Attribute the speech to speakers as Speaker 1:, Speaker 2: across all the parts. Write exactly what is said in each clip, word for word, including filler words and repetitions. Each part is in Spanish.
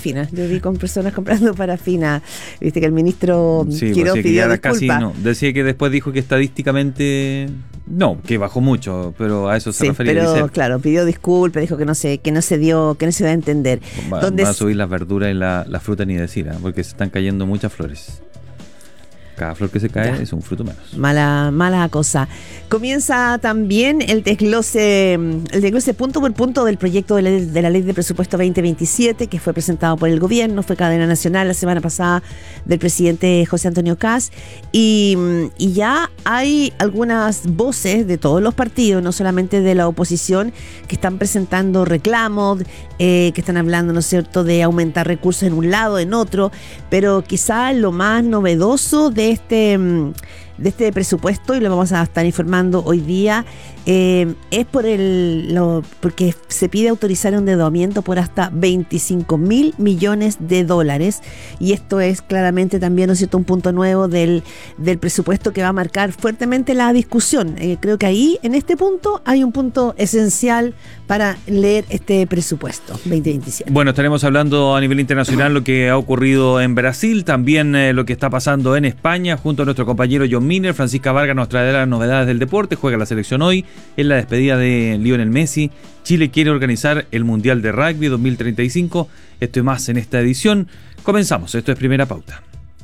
Speaker 1: parafina. Yo vi con personas comprando parafina. Viste que el ministro
Speaker 2: sí,
Speaker 1: Quiroz
Speaker 2: pues,
Speaker 1: pidió
Speaker 2: que
Speaker 1: disculpas.
Speaker 2: casi no. Decía que después dijo que estadísticamente no, que bajó mucho, pero a eso se
Speaker 1: sí,
Speaker 2: refería.
Speaker 1: Pero
Speaker 2: dice,
Speaker 1: claro, pidió disculpas, dijo que no se, que no se dio, que no se da a entender.
Speaker 2: Va,
Speaker 1: Donde
Speaker 2: va a subir las verduras y la, la fruta ni decir, ¿eh? Porque se están cayendo muchas flores. Cada flor que se cae ya. Es un fruto menos.
Speaker 1: Mala, mala cosa. Comienza también el desglose, el desglose punto por punto del proyecto de la, de la Ley de Presupuesto veinte veintisiete, que fue presentado por el gobierno, fue cadena nacional la semana pasada del presidente José Antonio Kast, y, y ya hay algunas voces de todos los partidos, no solamente de la oposición, que están presentando reclamos, eh, que están hablando, ¿no es cierto?, de aumentar recursos en un lado, en otro, pero quizá lo más novedoso de este, de este presupuesto, y lo vamos a estar informando hoy día, eh, es por el lo, porque se pide autorizar un endeudamiento por hasta veinticinco mil millones de dólares, y esto es claramente también, ¿no es cierto?, un punto nuevo del, del presupuesto que va a marcar fuertemente la discusión. Eh, creo que ahí, en este punto, hay un punto esencial para leer este presupuesto veinte veintisiete.
Speaker 2: Bueno, estaremos hablando a nivel internacional lo que ha ocurrido en Brasil, también eh, lo que está pasando en España, junto a nuestro compañero John Miner. Francisca Vargas nos traerá las novedades del deporte. Juega la selección hoy, en la despedida de Lionel Messi. Chile quiere organizar el Mundial de Rugby dos mil treinta y cinco. Esto y más en esta edición. Comenzamos, esto es Primera Pauta.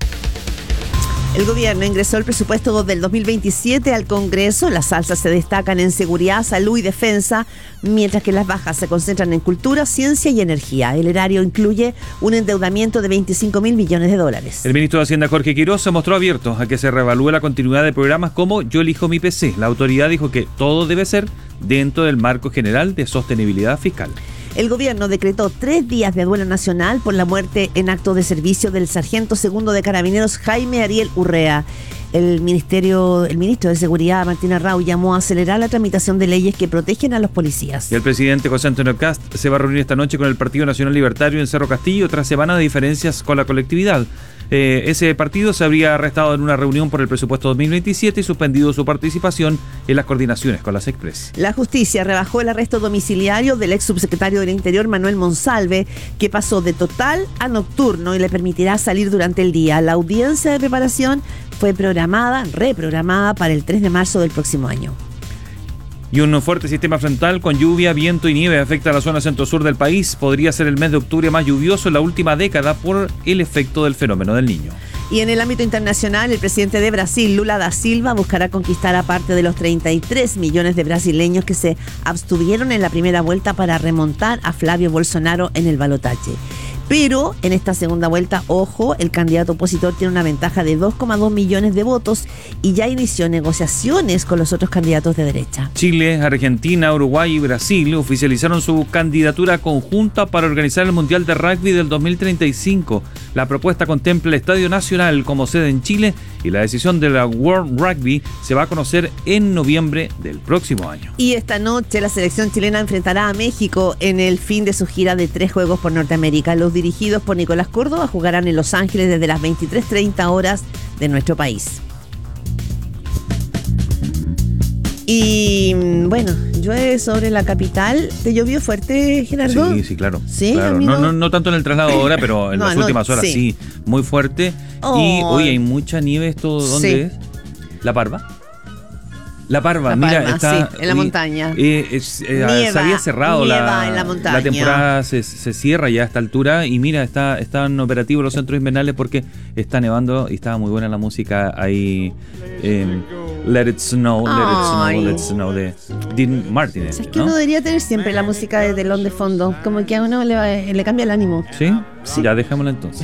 Speaker 1: El gobierno ingresó el presupuesto del dos mil veintisiete al Congreso. Las alzas se destacan en seguridad, salud y defensa, mientras que las bajas se concentran en cultura, ciencia y energía. El erario incluye un endeudamiento de veinticinco mil millones de dólares.
Speaker 2: El ministro de Hacienda, Jorge Quiroz, se mostró abierto a que se reevalúe la continuidad de programas como Yo elijo mi P C. La autoridad dijo que todo debe ser dentro del marco general de sostenibilidad fiscal.
Speaker 1: El gobierno decretó tres días de duelo nacional por la muerte en acto de servicio del sargento segundo de Carabineros Jaime Ariel Urrea. El ministerio, el ministro de Seguridad, Martín Arrau, llamó a acelerar la tramitación de leyes que protegen a los policías.
Speaker 2: Y el presidente José Antonio Kast se va a reunir esta noche con el Partido Nacional Libertario en Cerro Castillo tras semanas de diferencias con la colectividad. Eh, ese partido se habría arrestado en una reunión por el presupuesto dos mil veintisiete y suspendido su participación en las coordinaciones con las Express.
Speaker 1: La justicia rebajó el arresto domiciliario del ex subsecretario del Interior, Manuel Monsalve, que pasó de total a nocturno y le permitirá salir durante el día. La audiencia de preparación fue programada, reprogramada para el tres de marzo del próximo año.
Speaker 2: Y un fuerte sistema frontal con lluvia, viento y nieve afecta a la zona centro-sur del país. Podría ser el mes de octubre más lluvioso en la última década por el efecto del fenómeno del Niño.
Speaker 1: Y en el ámbito internacional, el presidente de Brasil, Lula da Silva, buscará conquistar a parte de los treinta y tres millones de brasileños que se abstuvieron en la primera vuelta para remontar a Flavio Bolsonaro en el balotaje. Pero en esta segunda vuelta, ojo, el candidato opositor tiene una ventaja de dos coma dos millones de votos y ya inició negociaciones con los otros candidatos de derecha.
Speaker 2: Chile, Argentina, Uruguay y Brasil oficializaron su candidatura conjunta para organizar el Mundial de Rugby del dos mil treinta y cinco. La propuesta contempla el Estadio Nacional como sede en Chile y la decisión de la World Rugby se va a conocer en noviembre del próximo año.
Speaker 1: Y esta noche la selección chilena enfrentará a México en el fin de su gira de tres juegos por Norteamérica. Los dirigidos por Nicolás Córdoba jugarán en Los Ángeles desde las veintitrés treinta horas de nuestro país. Y bueno, llueve sobre la capital. ¿Te llovió fuerte, Gerardo?
Speaker 2: Sí, sí, claro.
Speaker 1: ¿Sí?
Speaker 2: Claro.
Speaker 1: No,
Speaker 2: no, no, no tanto en el traslado ahora, pero en
Speaker 1: no,
Speaker 2: las
Speaker 1: no,
Speaker 2: últimas horas sí. sí, muy fuerte.
Speaker 1: Oh.
Speaker 2: Y hoy hay mucha nieve. ¿Esto dónde
Speaker 1: Sí.
Speaker 2: es? ¿La Parva? La Parva,
Speaker 1: La
Speaker 2: mira,
Speaker 1: Parva,
Speaker 2: está
Speaker 1: sí, en la
Speaker 2: hoy,
Speaker 1: montaña.
Speaker 2: Eh, es, eh,
Speaker 1: Nieva,
Speaker 2: se había cerrado
Speaker 1: nieva
Speaker 2: la,
Speaker 1: en la montaña.
Speaker 2: la temporada, se, se cierra ya a esta altura y mira, está, están operativos los centros invernales porque está nevando y estaba muy buena la música ahí. Eh, Let It Snow, Let It
Speaker 1: Ay.
Speaker 2: Snow, Let It Snow de Dean Martinez.
Speaker 1: Es que
Speaker 2: ¿no?
Speaker 1: uno debería tener siempre la música de telón de fondo, como que a uno le, va- le cambia el ánimo.
Speaker 2: ¿Sí? Sí. Ya dejémosla entonces.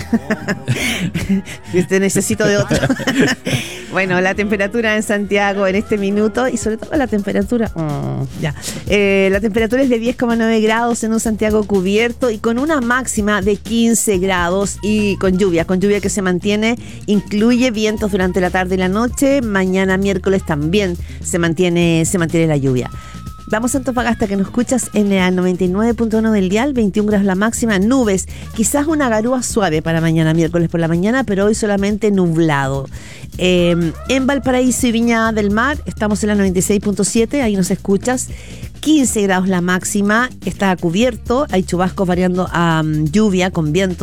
Speaker 1: Te necesito de otro. Bueno, la temperatura en Santiago en este minuto y sobre todo la temperatura, oh, ya, eh, la temperatura es de diez coma nueve grados en un Santiago cubierto y con una máxima de quince grados y con lluvia, con lluvia que se mantiene, incluye vientos durante la tarde y la noche. Mañana miércoles también se mantiene, se mantiene la lluvia. Vamos a Antofagasta, que nos escuchas en el noventa y nueve punto uno del dial, veintiún grados la máxima, nubes, quizás una garúa suave para mañana miércoles por la mañana, pero hoy solamente nublado. Eh, en Valparaíso y Viña del Mar estamos en la noventa y seis punto siete, ahí nos escuchas, quince grados la máxima, está cubierto, hay chubascos variando a um, lluvia con viento